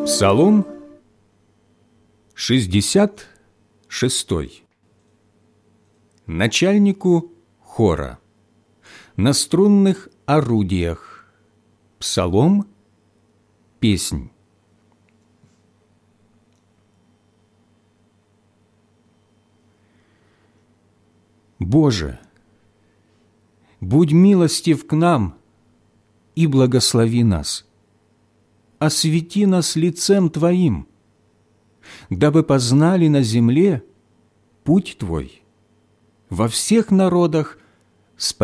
Псалом 66. Начальнику хора. На струнных орудиях. Псалом, песнь. Боже, будь милостив к нам и благослови нас. Освети нас лицем Твоим, дабы познали на земле путь Твой, во всех народах